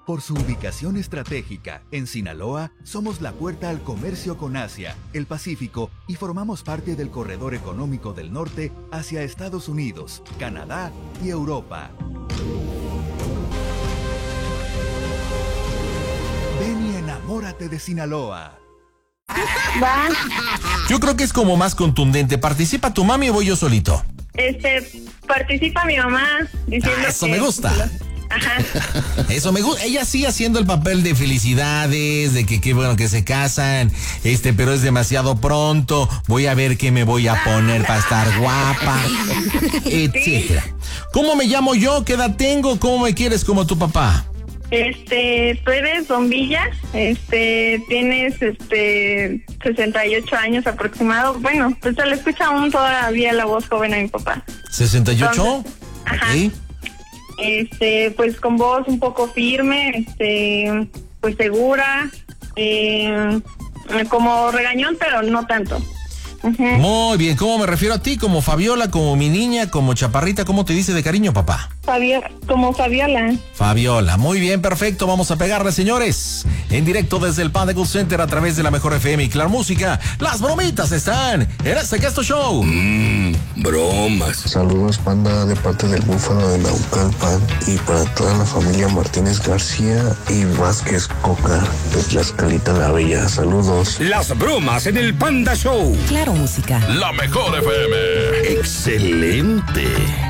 Por su ubicación estratégica, en Sinaloa, somos la puerta al comercio con Asia, el Pacífico y formamos parte del corredor económico del norte hacia Estados Unidos, Canadá y Europa. Ven y enamórate de Sinaloa. Va. Yo creo que es como más contundente. ¿Participa tu mami o voy yo solito? Participa mi mamá diciendo eso que... me gusta. Ajá. Eso me gusta. Ella sí haciendo el papel de felicidades, de que qué bueno que se casan, pero es demasiado pronto. Voy a ver qué me voy a poner para estar guapa, etcétera. ¿Cómo me llamo yo? ¿Qué edad tengo? ¿Cómo me quieres como tu papá? Tú eres Bombilla, tienes 68 años aproximado. Bueno, pues se le escucha aún todavía la voz joven a mi papá. ¿68? Entonces, ajá. Okay. Pues con voz un poco firme, pues segura, como regañón, pero no tanto. Uh-huh. Muy bien, ¿cómo me refiero a ti? ¿Como Fabiola, como mi niña, como chaparrita? ¿Cómo te dice de cariño, papá? Como Fabiola. Fabiola, muy bien, perfecto, vamos a pegarle, señores. En directo desde el Panda Cool Center a través de la Mejor FM y Claro Música. Las bromitas están en este Casto Show. Bromas. Saludos, Panda, de parte del Búfalo de Naucalpan y para toda la familia Martínez García y Vázquez Coca de Tlaxcalita la Bella. Saludos. Las bromas en el Panda Show. Claro Música. La Mejor FM. Excelente.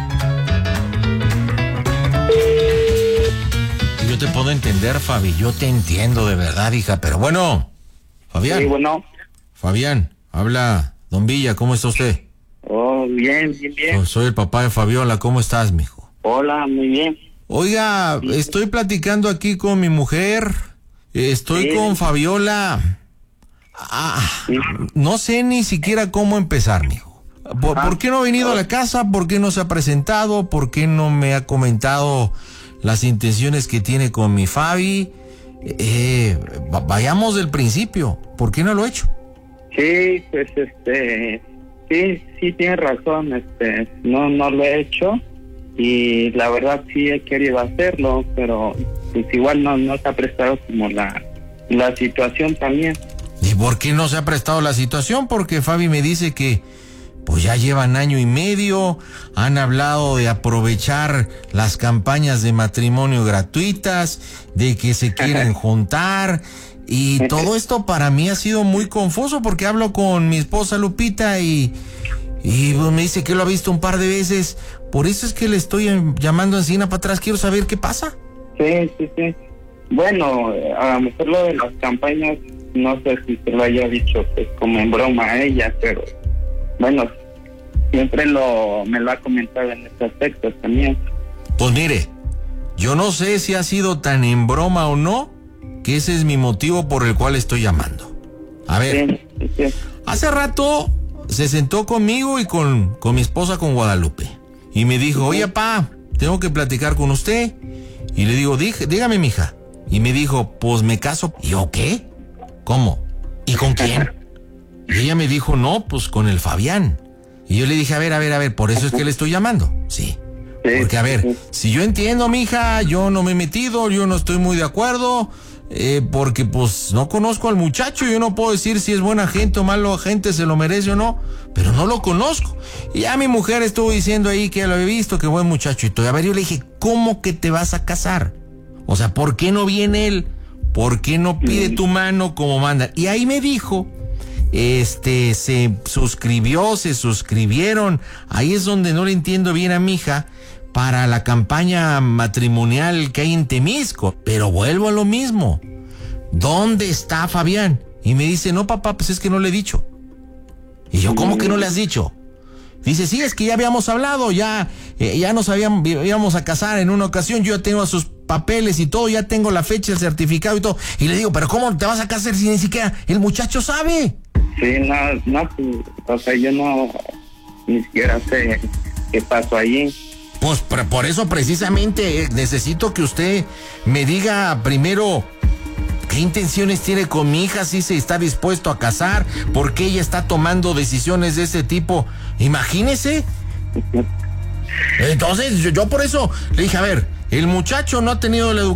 Yo te puedo entender, Fabi, yo te entiendo de verdad, hija, pero bueno, Fabián. Sí, bueno. Fabián, habla Don Villa, ¿cómo está usted? Oh, bien. Soy el papá de Fabiola, ¿cómo estás, mijo? Hola, muy bien. Oiga, estoy platicando aquí con mi mujer, estoy con Fabiola. No sé ni siquiera cómo empezar, mijo. ¿Por qué no ha venido a la casa? ¿Por qué no se ha presentado? ¿Por qué no me ha comentado las intenciones que tiene con mi Fabi? Vayamos del principio. ¿Por qué no lo he hecho? Sí, pues sí tienes razón, no lo he hecho y la verdad sí he querido hacerlo, pero pues igual no se ha prestado como la situación también. ¿Y por qué no se ha prestado la situación? Porque Fabi me dice que pues ya llevan año y medio, han hablado de aprovechar las campañas de matrimonio gratuitas, de que se quieren juntar, y todo esto para mí ha sido muy confuso porque hablo con mi esposa Lupita y pues me dice que lo ha visto un par de veces, por eso es que le estoy llamando encima para atrás, quiero saber qué pasa. Sí. Bueno, a lo mejor lo de las campañas, no sé si se lo haya dicho pues como en broma a ella, pero bueno, siempre me lo ha comentado en este aspecto también. Pues mire, yo no sé si ha sido tan en broma o no, que ese es mi motivo por el cual estoy llamando. A ver, Sí. Hace rato se sentó conmigo y con mi esposa, con Guadalupe, y me dijo, oye, pa, tengo que platicar con usted. Y le digo, dígame, mija. Y me dijo, pues me caso. ¿Y yo qué? ¿Cómo? ¿Y con quién? Y ella me dijo, no, pues con el Fabián. Y yo le dije, a ver, por eso es que le estoy llamando. Sí. Porque, a ver, si yo entiendo, mija, yo no me he metido, yo no estoy muy de acuerdo, porque pues no conozco al muchacho, yo no puedo decir si es buena gente o mala gente, se lo merece o no, pero no lo conozco. Y ya mi mujer estuvo diciendo ahí que ya lo había visto, que buen muchacho y todo. A ver, yo le dije, ¿cómo que te vas a casar? O sea, ¿por qué no viene él? ¿Por qué no pide tu mano como manda? Y ahí me dijo, se suscribieron, ahí es donde no le entiendo bien a mi hija, para la campaña matrimonial que hay en Temisco. Pero vuelvo a lo mismo, ¿dónde está Fabián? Y me dice, no, papá, pues es que no le he dicho. Y yo, ¿cómo que no le has dicho? Dice, sí, es que ya habíamos hablado, ya nos íbamos a casar en una ocasión, yo ya tengo sus papeles y todo, ya tengo la fecha, el certificado y todo. Y le digo, pero ¿cómo te vas a casar si ni siquiera el muchacho sabe? Sí, no, pues, o sea, yo no, ni siquiera sé qué pasó allí. Pues por eso precisamente necesito que usted me diga primero qué intenciones tiene con mi hija, si se está dispuesto a casar, por qué ella está tomando decisiones de ese tipo. Imagínese. Entonces yo por eso le dije, a ver, el muchacho no ha tenido la educación